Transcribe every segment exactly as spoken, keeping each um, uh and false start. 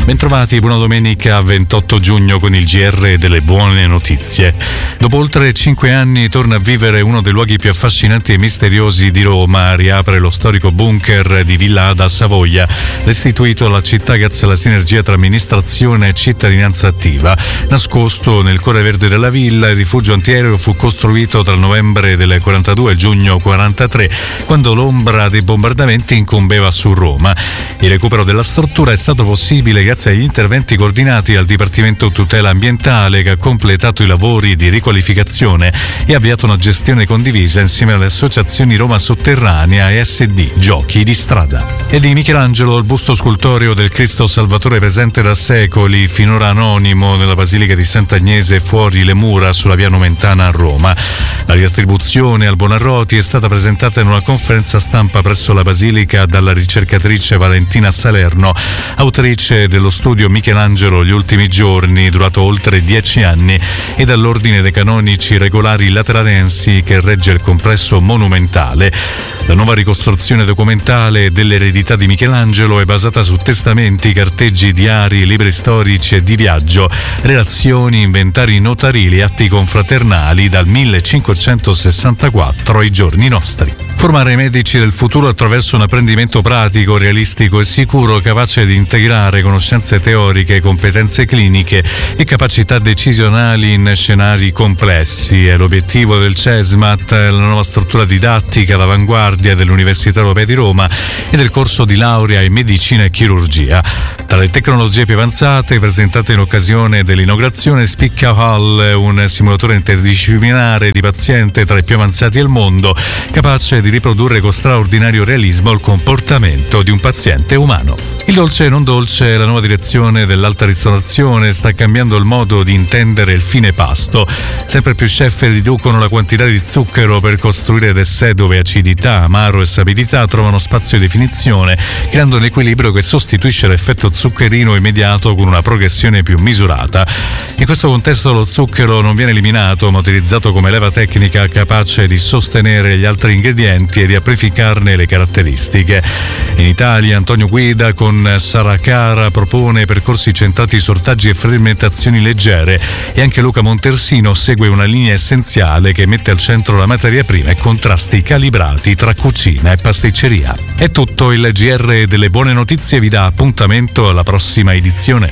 Bentrovati, buona domenica ventotto giugno con il G R delle buone notizie. Dopo oltre cinque anni torna a vivere uno dei luoghi più affascinanti e misteriosi di Roma. Riapre lo storico bunker di Villa Ada a Savoia, restituito alla città grazie alla sinergia tra amministrazione e cittadinanza attiva. Nascosto nel cuore verde della villa, il rifugio antiaereo fu costruito tra il novembre del quarantadue e il giugno quarantatré, quando l'ombra dei bombardamenti incombeva su Roma. Il recupero della struttura è stato possibile grazie agli interventi coordinati dal Dipartimento Tutela Ambientale, che ha completato i lavori di riqualificazione e ha avviato una gestione condivisa insieme alle associazioni Roma Sotterranea e S D Giochi di Strada. E di Michelangelo, il busto scultoreo del Cristo Salvatore presente da secoli, finora anonimo, nella Basilica di Sant'Agnese fuori le mura sulla via Nomentana a Roma. La riattribuzione al Buonarroti è stata presentata in una conferenza stampa presso la Basilica dalla ricercatrice Valentina Salerno, autrice dello studio Michelangelo gli ultimi giorni, durato oltre dieci anni, e dall'ordine dei canonici regolari lateranensi che regge il complesso monumentale. La nuova ricostruzione documentale dell'eredità di Michelangelo è basata su testamenti, carteggi, diari, libri storici e di viaggio, relazioni, inventari notarili e atti confraternali dal millecinquecentosessantaquattro ai giorni nostri. Formare i medici del futuro attraverso un apprendimento pratico, realistico e sicuro, capace di integrare conoscenze teoriche, competenze cliniche e capacità decisionali in scenari complessi. È l'obiettivo del CESMAT, la nuova struttura didattica all'avanguardia dell'Università Europea di Roma e del corso di laurea in medicina e chirurgia. Tra le tecnologie più avanzate presentate in occasione dell'inaugurazione spicca Hall, un simulatore interdisciplinare di paziente tra i più avanzati al mondo, capace di riprodurre con straordinario realismo il comportamento di un paziente umano. Il dolce e non dolce, la nuova direzione dell'alta ristorazione sta cambiando il modo di intendere il fine pasto. Sempre più chef riducono la quantità di zucchero per costruire dessè dove acidità, amaro e sapidità trovano spazio di definizione, creando un equilibrio che sostituisce l'effetto zuccherino immediato con una progressione più misurata. In questo contesto lo zucchero non viene eliminato, ma utilizzato come leva tecnica capace di sostenere gli altri ingredienti e di amplificarne le caratteristiche. In Italia Antonio Guida con Saracara propone percorsi centrati su ortaggi e fermentazioni leggere, e anche Luca Montersino segue una linea essenziale che mette al centro la materia prima e contrasti calibrati tra cucina e pasticceria. È tutto, il G R delle buone notizie vi dà appuntamento alla prossima edizione.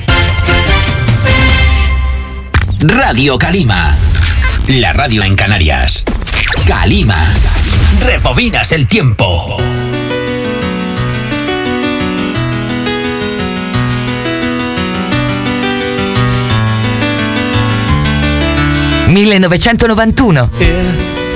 Radio Calima, la radio en Canarias. Calima, rebobinas el tiempo. millenovecentonovantuno.